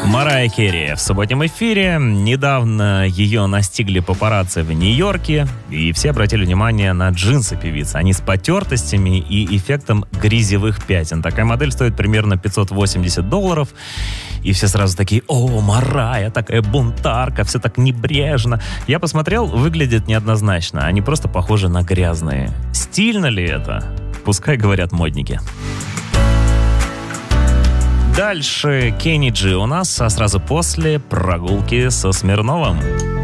Марайя Керри в субботнем эфире. Недавно ее настигли папарацци в Нью-Йорке, и все обратили внимание на джинсы певицы. Они с потертостями и эффектом грязевых пятен. Такая модель стоит примерно $580. И все сразу такие: о, Марайя, такая бунтарка, все так небрежно. Я посмотрел, выглядит неоднозначно. Они просто похожи на грязные. Стильно ли это? Пускай говорят модники. Дальше Кенни Джи у нас, а сразу после прогулки со Смирновым.